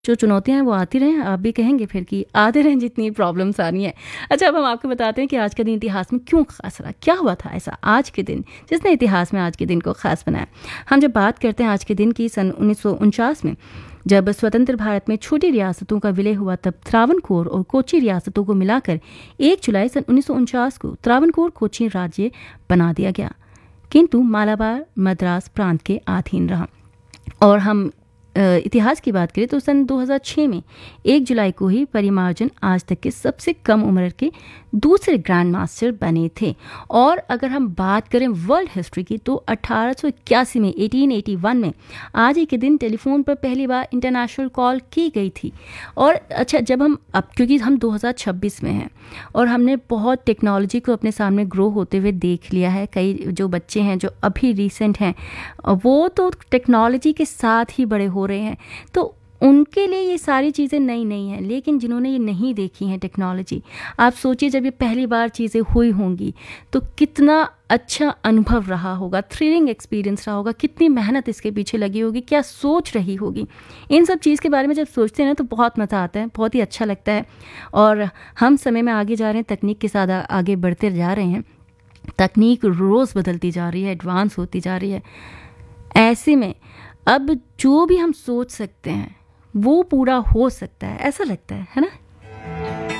जो चुनौतियाँ हैं वो आती रहें, आप भी कहेंगे फिर कि आते रहें जितनी प्रॉब्लम्स आनी है। अच्छा, अब हम आपको बताते हैं कि आज का दिन इतिहास में क्यों ख़ास रहा, क्या हुआ था ऐसा आज के दिन जिसने इतिहास में आज के दिन को ख़ास बनाया। हम जब बात करते हैं आज के दिन की, सन 1949 में जब स्वतंत्र भारत में छोटी रियासतों का विलय हुआ, तब त्रावणकोर और कोची रियासतों को मिलाकर 1 जुलाई सन 1949 को त्रावणकोर कोची राज्य बना दिया गया, किंतु मालाबार मद्रास प्रांत के अधीन रहा। और हम इतिहास की बात करें तो सन 2006 में 1 जुलाई को ही परिमार्जन आज तक के सबसे कम उम्र के दूसरे ग्रैंड मास्टर बने थे। और अगर हम बात करें वर्ल्ड हिस्ट्री की, तो 1881 में 1881 में आज ही के दिन टेलीफोन पर पहली बार इंटरनेशनल कॉल की गई थी। और अच्छा, जब हम अब क्योंकि हम 2026 में हैं और हमने बहुत टेक्नोलॉजी को अपने सामने ग्रो होते हुए देख लिया है, कई जो बच्चे हैं जो अभी रिसेंट हैं वो तो टेक्नोलॉजी के साथ ही बड़े हो रहे हैं, तो उनके लिए ये सारी चीज़ें नई नहीं हैं। लेकिन जिन्होंने ये नहीं देखी हैं टेक्नोलॉजी, आप सोचिए जब ये पहली बार चीज़ें हुई होंगी तो कितना अच्छा अनुभव रहा होगा, थ्रिलिंग एक्सपीरियंस रहा होगा, कितनी मेहनत इसके पीछे लगी होगी, क्या सोच रही होगी। इन सब चीज़ के बारे में जब सोचते हैं ना तो बहुत मज़ा आता है, बहुत ही अच्छा लगता है। और हम समय में आगे जा रहे हैं, तकनीक के साथ आगे बढ़ते जा रहे हैं, तकनीक रोज़ बदलती जा रही है, एडवांस होती जा रही है। ऐसे में अब जो भी हम सोच सकते हैं वो पूरा हो सकता है, ऐसा लगता है ना।